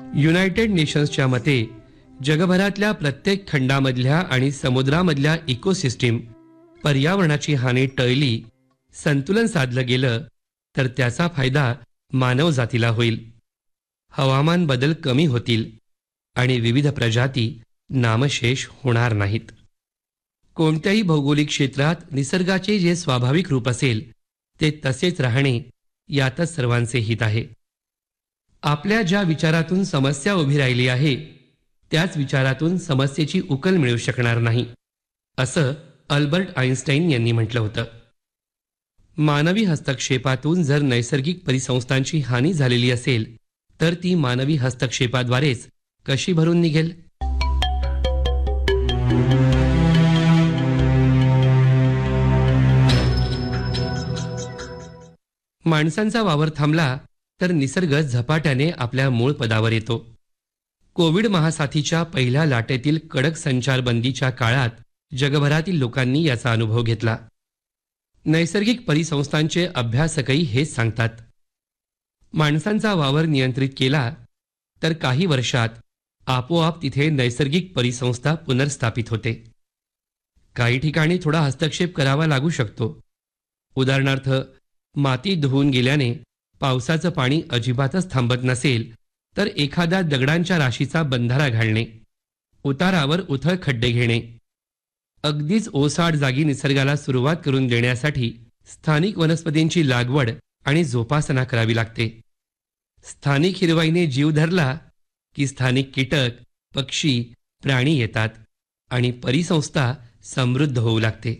United नेशन्सच्या मते जगभरातल्या प्रत्येक खंडामधल्या आणि समुद्रामधल्या इकोसिस्टीम पर्यावरणाची हानी टळली, संतुलन साधलं गेलं तर त्याचा फायदा मानवजातीला होईल. हवामान बदल कमी होतील आणि विविध प्रजाती नामशेष होणार नाहीत. कोणत्याही भौगोलिक क्षेत्रात निसर्गाचे जे स्वाभाविक रूप असेल ते तसेच राहणे यातच सर्वांचे हित आहे. आपल्या ज्या विचारातून समस्या उभी राहिली आहे त्याच विचारातून समस्येची उकल मिळू शकणार नाही, असं अल्बर्ट आइन्स्टाईन यांनी म्हटलं होतं. मानवी हस्तक्षेपातून जर नैसर्गिक परिसंस्थांची हानी झालेली असेल तर ती मानवी हस्तक्षेपाद्वारेच कशी भरून निघेल? माणसांचा वावर थांबला तर निसर्ग झपाट्याने आपल्या मूळ पदावर येतो. कोविड महासाथीच्या पहिल्या लाटेतील कडक संचारबंदीच्या काळात जगभरातील लोकांनी याचा अनुभव घेतला. नैसर्गिक परिसंस्थांचे अभ्यासकही हेच सांगतात. माणसांचा वावर नियंत्रित केला तर काही वर्षात आपोआप तिथे नैसर्गिक परिसंस्था पुनर्स्थापित होते. काही ठिकाणी थोडा हस्तक्षेप करावा लागू शकतो. उदाहरणार्थ, माती धुवून गेल्याने पावसाचं पाणी अजिबातच थांबत नसेल तर एखाद्या दगडांच्या राशीचा बंधारा घालणे, उतारावर उथळ खड्डे घेणे, अगदीच ओसाड जागी निसर्गाला सुरुवात करून देण्यासाठी स्थानिक वनस्पतींची लागवड आणि जोपासना करावी लागते. स्थानिक हिरवाईने जीव धरला की स्थानिक कीटक, पक्षी, प्राणी येतात आणि परिसंस्था समृद्ध होऊ लागते.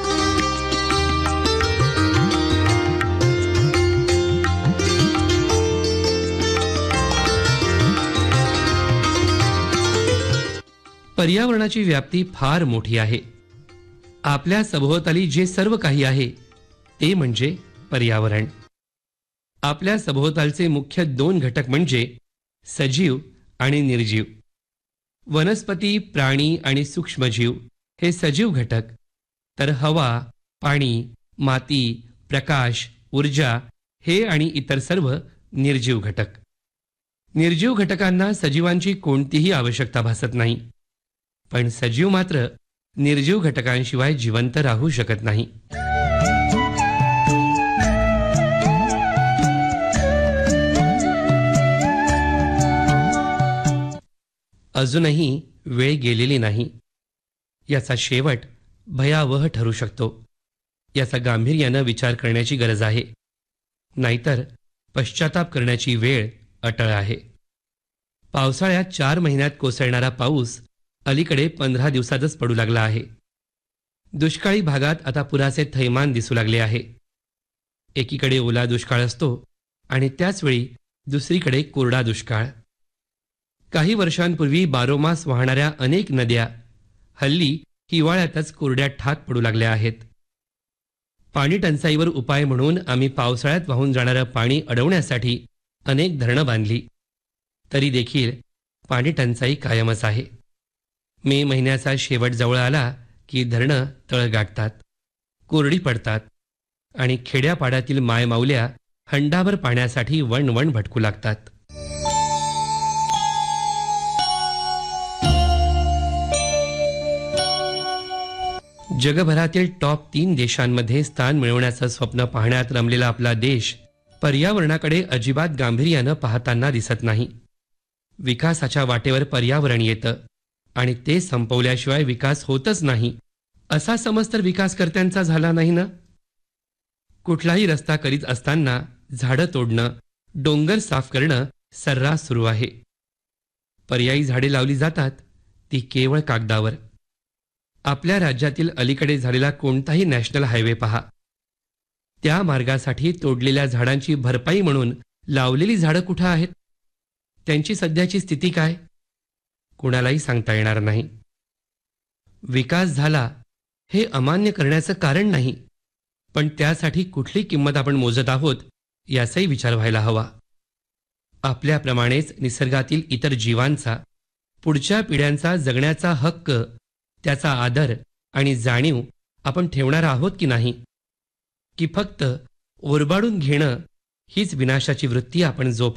पर्यावरणाची व्याप्ती फार मोठी आहे. आपल्या सभोवताली जे सर्व काही आहे ते म्हणजे पर्यावरण. आपल्या सभोवतालचे मुख्य दोन घटक म्हणजे सजीव आणि निर्जीव. वनस्पती, प्राणी आणि सूक्ष्मजीव हे सजीव घटक, तर हवा, पाणी, माती, प्रकाश, ऊर्जा हे आणि इतर सर्व निर्जीव घटक. निर्जीव घटकांना सजीवांची कोणतीही आवश्यकता भासत नाही, पण सजीव मात्र निर्जीव घटकांशिवाय जिवंत राहू शकत नाही. अजूनही वेळ गेलेली नाही. याचा शेवट भयावह ठरू शकतो. याचा गांभीर्यानं विचार करण्याची गरज आहे, नाहीतर पश्चाताप करण्याची वेळ अटळ आहे. पावसाळ्यात 4 महिन्यात कोसळणारा पाऊस अलीकडे 15 दिवसातच पडू लागला आहे. दुष्काळी भागात आता पुराचे थैमान दिसू लागले आहे. एकीकडे ओला दुष्काळ असतो आणि त्याचवेळी दुसरीकडे कोरडा दुष्काळ. काही वर्षांपूर्वी बारोमास वाहणाऱ्या अनेक नद्या हल्ली हिवाळ्यातच कोरड्या ठाक पडू लागल्या आहेत. पाणी टंचाईवर उपाय म्हणून आम्ही पावसाळ्यात वाहून जाणारं पाणी अडवण्यासाठी अनेक धरणं बांधली, तरी देखील पाणी टंचाई कायमच आहे. मे महिन्याचा शेवट जवळ आला की धरणं तळ गाठतात, कोरडी पडतात आणि खेड्यापाड्यातील मायमाऊल्या हंडाभर पाण्यासाठी वणवण भटकू लागतात. जगभरातील टॉप 3 देशांमध्ये स्थान मिळवण्याचं स्वप्न पाहण्यात रमलेला आपला देश पर्यावरणाकडे अजिबात गांभीर्यानं पाहताना दिसत नाही. विकासाच्या वाटेवर पर्यावरण येतं आणि ते संपवल्याशिवाय विकास होतच नाही, असा समज तर विकासकर्त्यांचा झाला नाही ना. कुठलाही रस्ता करीत असताना झाडं तोडणं, डोंगर साफ करणं सर्रास सुरू आहे. पर्यायी झाडे लावली जातात, ती केवळ कागदावर. आपल्या राज्यातील अलीकडे झालेला कोणताही नॅशनल हायवे पहा. त्या मार्गासाठी तोडलेल्या झाडांची भरपाई म्हणून लावलेली झाडं कुठं आहेत? त्यांची सध्याची स्थिती काय? कुणालाही सांगता येणार नाही. विकास झाला हे अमान्य करण्याचं कारण नाही, पण त्यासाठी कुठली किंमत आपण मोजत आहोत याचाही विचार व्हायला हवा. आपल्याप्रमाणेच निसर्गातील इतर जीवांचा, पुढच्या पिढ्यांचा जगण्याचा हक्क, त्याचा आदर आणि जाणीव आपण ठेवणार आहोत की नाही? की फक्त ओरबाडून घेणं हीच विनाशाची वृत्ती आपण